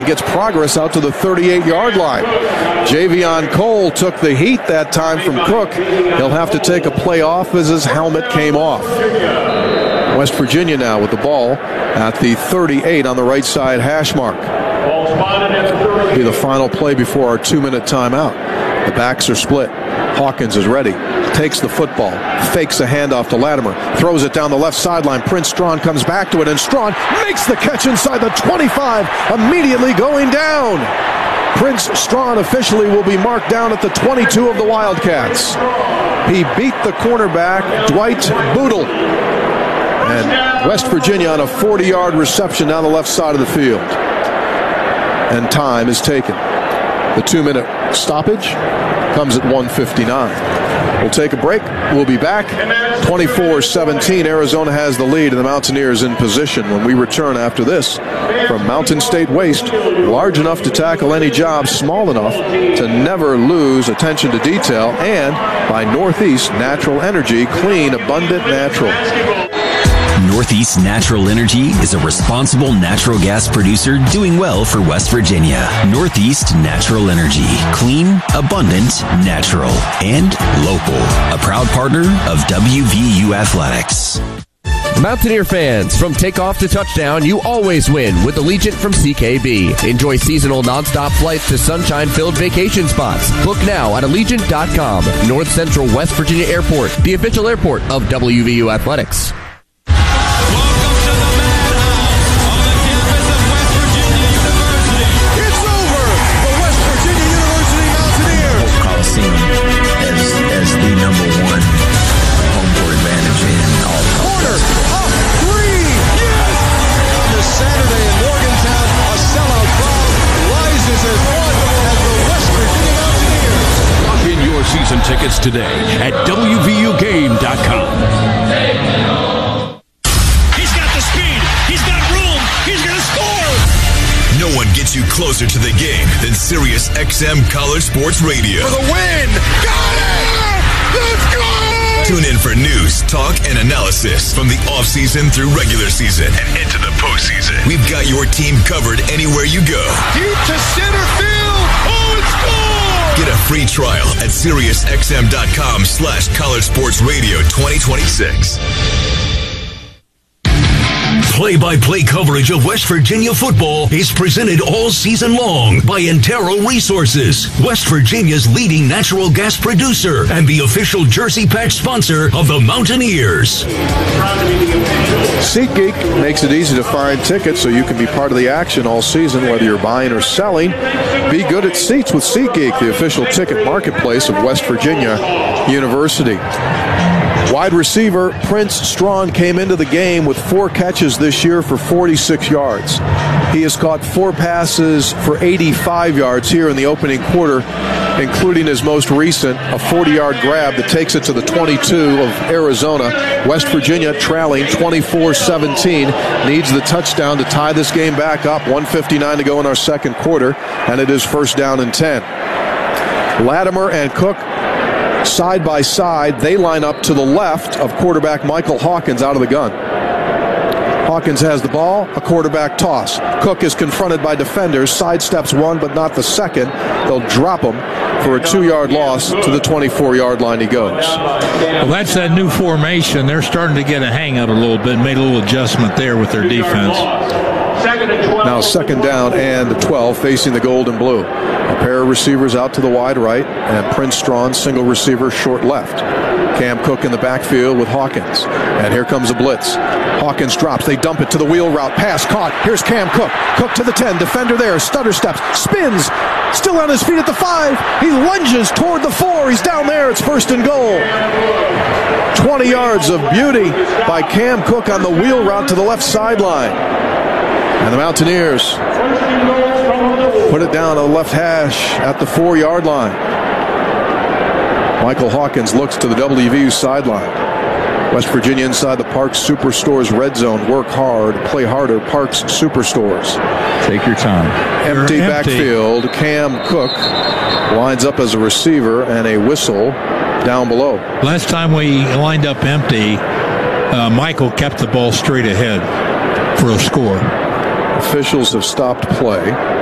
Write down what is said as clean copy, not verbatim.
Gets progress out to the 38-yard line. Javion Cole took the heat that time from Cook. He'll have to take a play off as his helmet came off. West Virginia now with the ball at the 38 on the right side hash mark. Be the final play before our 2-minute timeout. The backs are split. Hawkins is ready. Takes the football. Fakes a handoff to Latimer. Throws it down the left sideline. Prince Strawn comes back to it, and Strawn makes the catch inside the 25, immediately going down. Prince Strawn officially will be marked down at the 22 of the Wildcats. He beat the cornerback, Dwight Boodle. And West Virginia on a 40-yard reception down the left side of the field. And time is taken. The 2-minute stoppage comes at 1:59. We'll take a break. We'll be back. 24-17. Arizona has the lead, and the Mountaineers in position when we return after this from Mountain State Waste. Large enough to tackle any job, small enough to never lose attention to detail, and by Northeast Natural Energy, clean, abundant, natural. Northeast Natural Energy is a responsible natural gas producer doing well for West Virginia. Northeast Natural Energy. Clean, abundant, natural, and local. A proud partner of WVU Athletics. Mountaineer fans, from takeoff to touchdown, you always win with Allegiant from CKB. Enjoy seasonal nonstop flights to sunshine-filled vacation spots. Book now at Allegiant.com. North Central West Virginia Airport, the official airport of WVU Athletics. Season tickets today at WVUGame.com. He's got the speed. He's got room. He's going to score. No one gets you closer to the game than Sirius XM College Sports Radio. For the win. Got it! Let's go! Tune in for news, talk, and analysis from the offseason through regular season and into the postseason. We've got your team covered anywhere you go. Deep to center field. Oh, it's gone! Get a free trial at SiriusXM.com/College Sports Radio 2026. Play-by-play coverage of West Virginia football is presented all season long by Antero Resources, West Virginia's leading natural gas producer and the official jersey patch sponsor of the Mountaineers. SeatGeek makes it easy to find tickets so you can be part of the action all season, whether you're buying or selling. Be good at seats with SeatGeek, the official ticket marketplace of West Virginia University. Wide receiver Prince Strawn came into the game with 4 catches this year for 46 yards. He has caught 4 passes for 85 yards here in the opening quarter, including his most recent, a 40-yard grab that takes it to the 22 of Arizona. West Virginia trailing 24-17, needs the touchdown to tie this game back up. 1:59 to go in our second quarter, and it is first down and 10. Latimer and Cook side by side, they line up to the left of quarterback Michael Hawkins out of the gun. Hawkins has the ball, a quarterback toss. Cook is confronted by defenders, sidesteps one but not the second. They'll drop him for a 2-yard loss. To the 24-yard line he goes. Well, that's that new formation. They're starting to get a hang of it a little bit, made a little adjustment there with their defense. Now second down and 12 facing the gold and blue. A pair of receivers out to the wide right, and Prince Strawn, single receiver, short left. Cam Cook in the backfield with Hawkins. And here comes a blitz. Hawkins drops. They dump it to the wheel route. Pass caught. Here's Cam Cook. Cook to the 10. Defender there. Stutter steps. Spins. Still on his feet at the 5. He lunges toward the 4. He's down there. It's first and goal. 20 yards of beauty by Cam Cook on the wheel route to the left sideline. And the Mountaineers put it down on the left hash at the 4-yard line. Michael Hawkins looks to the WVU sideline. West Virginia inside the Parks Superstores red zone. Work hard, play harder. Parks Superstores. Take your time. Empty backfield. Cam Cook lines up as a receiver, and a whistle down below. Last time we lined up empty, Michael kept the ball straight ahead for a score. Officials have stopped play.